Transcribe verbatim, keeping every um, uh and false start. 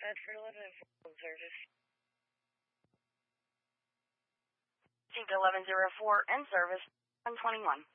Bedford eleven full service. Seat eleven oh four, end service, one twenty-one.